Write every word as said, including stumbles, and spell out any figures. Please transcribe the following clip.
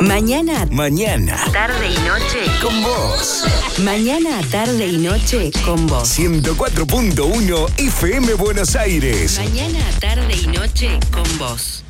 Mañana, Mañana, tarde y noche, con vos. Mañana, tarde y noche, con vos. ciento cuatro punto uno F M Buenos Aires. Mañana, tarde y noche, con vos.